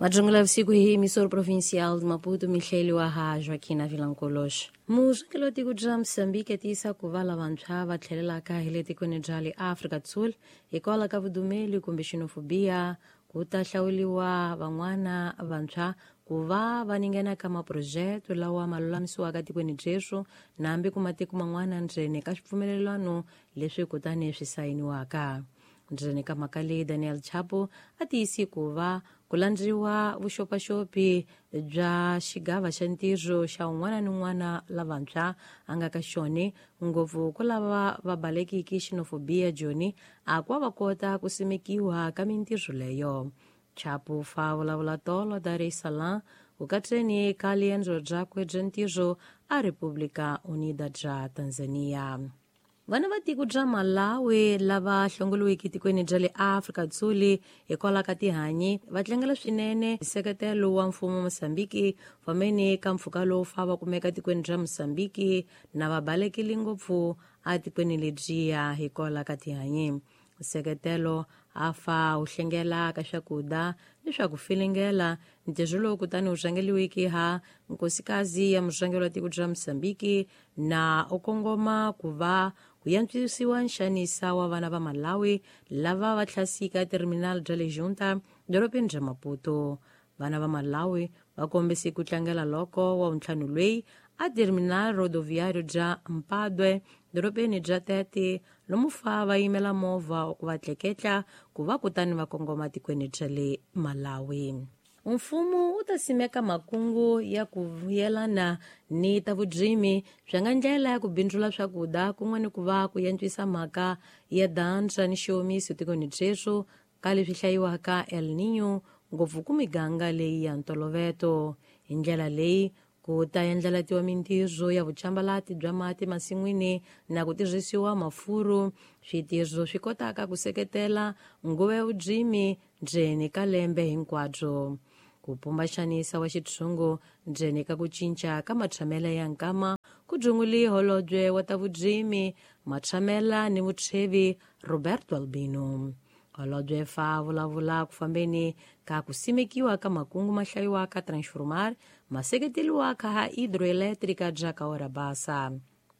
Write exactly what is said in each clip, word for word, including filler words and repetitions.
Majungula usiku hii misoro provincial de Maputo Michele wa hajo aqui na Vila Nkolos. Muzikilo tiku ja Moçambique tisa kuvala vantsha va tlhelela ka hile tikweni ja le Afrika Tsul ikola ka vudumeli kumbe xenofobia ku ta hlawuliwa van'wana vantsha ku va va ningena ka maprojekto lawa ma lulamisiwaka tikweni jeswo nambi ku matiko man'wana ndzeni ka swipfumelelano leswi kutani swi sayiniwaka. Ndzeni ka makale Daniel Chapo a tiyisi ku va ku landriwa vuxopaxopi bya xigava xa ntirho xa un'wana ni un'wana lavantshwa a nga ka xone ngopfu ku lava va balekiki xenofobia joni a ku va kota ku simekiwa ka mintirho leyo. Chapo fa vulavula tolo Dar es Salaam ku katreni ka liendzo byakwe bya ntirho a República Unida bya Tanzania. Vana va tiko bya Malawi lava hlongoliweke tikweni bya le Afrika Dzuli hikwalaho ka tihanyi va tlangela swinene nseketelo wa mfumo Mosambiki fameni ka mpfhuka lowu fa va kumeka tikweni bya Mosambiki na va balekile ngopfu a tikweni ledyiya hikwalaho ka tihanyi. Nseketelo a fa wu hlengela ka swakudya leswaku filingela ntirho lowu kutani wu rhangeliweke ha nkosikazi ya murhangeri wa tiko bya Mosambiki na u kongoma ku va ku yantswisiwa nxanisa wa vana va Malawi lava va thlasika terminal bya le Junta dorobeni bya Maputo. Vana va Malawi va kombise ku tlangela loko wa untlhanu lweyi a terminal rodoviario bya Mpadwe dorobeni bya Tete lomu fa va yimela movha ku va tleketla ku va kutani va kongoma tikweni bya le Malawi. Mfumo u ta simeka makungu ya ku vuyelana ni ta vudzimi bya nga ndlela ya ku bindzula swakudya kun'wana ku va ku yantswisa mhaka ya dandza ni xiyomisi tikweni jeswo ka leswi hlayiwaka El Niño ngopfu ku miganga leyi ya ntoloveto. Hi ndlela leyi ku ta endlelatiwa mintirho ya vuchambalati bya mati masin'wini na ku tirhisiwa mafuru switirho swi kotaka ku seketela nguva ya vudzimi ndzeni ka lembe hinkwabyo. Ku pumba xanisa wa xitshungu ndzeni ka ku cinca ka matshamela ya nkama ku dzunguli holobye wa ta vudzimi matshamela ni vutshevi Roberto Albino. Holobye fa vulavula ku fambeni ka ku simekiwa ka makungu ma hlayiwaka transformar maseketeliwa ka hidroelétrica bya Kaora Basa.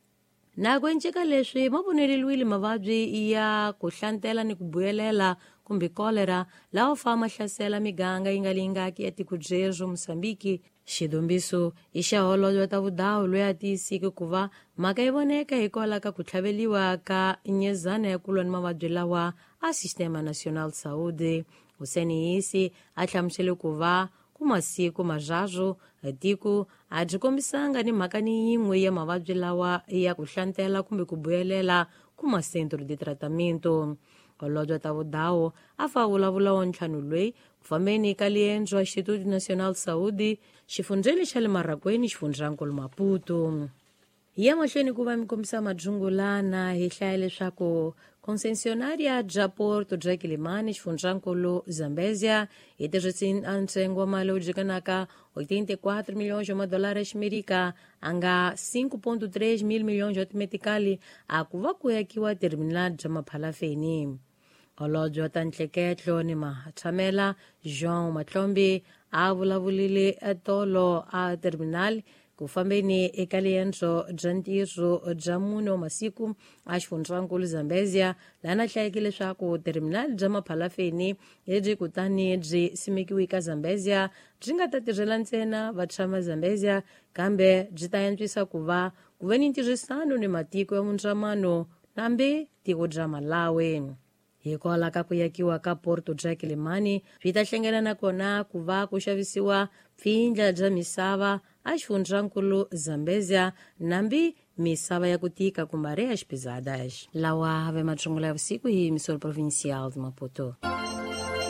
Na ku enceka leswi ma voneleliwile mavabyi ya ku hlantela ni ku buyelela kumbe kolera lawa fa ma hlasela miganga yi nga lingaki ya tiko jeswo Mosambiki. Xidumbiso i xa holobye ta vudawu loyi a tiyisike ku va mhaka yi voneka hikwalaho ka ku tlhaveliwa ka nyezana ya ku lwa ni mavabyi lawa a Sistema Nacional Saúde. Hussein Yisi a hlamusele ku va ku masiku mazhazo tiko a byi kombisanga ni mhaka ni yin'we ya mavabyi lawa ya ku hlantela kumbe ku buyelela ku masentro de tratamento. Holobye ta vudawu a fa vulavula wa ntlhanu lweyi ku fambeni ka liendzo wa Instituto Nacional Saúde xifundzeni xa le Marakweni xifundzankulu Maputo. Ya mahlweni ku va mi kombisa madzungulana hi hlaya leswaku concessionaria bya Porto bya Quilimane xifundzankulu Zambezia hi tirhisi ntsengo wa mali wu byikanaka oitenta e quatro milhões wa madolari ya ximerika anga cinco ponto três mil milhões wa timetikali a ku va ku yakiwa terminal bya Maphalafeni. Holobye wa ta ntleketlo ni matshamela Jean Matlombe a vulavulile tolo a terminal ku fambeni eka liendzo bya ntirho bya mune wa masiku a xifundzankulu Zambezia laha na hlayeke leswaku terminal bya Maphalafeni lebyi kutani byi simekiwe ka Zambezia byi nga ta tirhela ntsena vatshama Zambezia kambe byi ta yantswisa ku va ku ve ni ntirhisano ni matiko ya mundzamano nambe tiko bya Malawi. Hikwalaho ka ku yakiwa ka Porto bya Quilimane byi ta hlangana na kona ku va ku xavisiwa pfindla bya misava a xifundzankulu Zambezia nambi misava ya ku tika kumbe areas pesadas. Lawa ave matshungula ya vusiku hi misolo provincial de Maputo.